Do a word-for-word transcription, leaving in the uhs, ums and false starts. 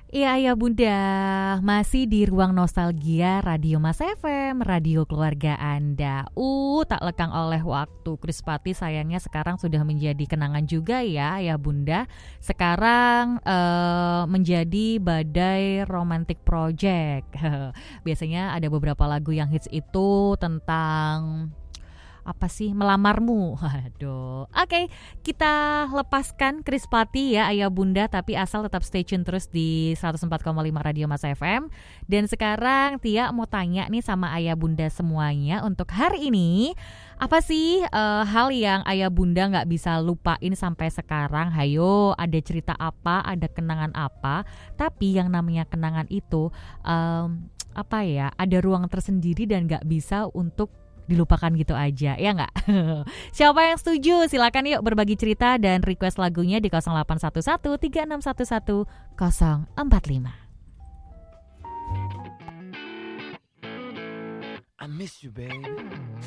Iya ayah bunda, masih di ruang nostalgia Radio Mas F M, radio keluarga Anda. Uh, tak lekang oleh waktu. Krispati sayangnya sekarang sudah menjadi kenangan juga ya ayah bunda. Sekarang uh, menjadi Badai Romantic Project. Biasanya ada beberapa lagu yang hits itu tentang apa sih melamarmu. Waduh. Oke, kita lepaskan Krispati ya ayah bunda, tapi asal tetap stay tune terus di seratus empat koma lima Radio Mas F M. Dan sekarang Tia mau tanya nih sama ayah bunda semuanya untuk hari ini, apa sih uh, hal yang ayah bunda nggak bisa lupain sampai sekarang? Hayo, ada cerita apa, ada kenangan apa? Tapi yang namanya kenangan itu um, apa ya? Ada ruang tersendiri dan nggak bisa untuk dilupakan gitu aja, ya nggak? Siapa yang setuju? Silakan yuk berbagi cerita dan request lagunya di nol delapan satu satu tiga enam satu satu nol empat lima. I miss you, baby.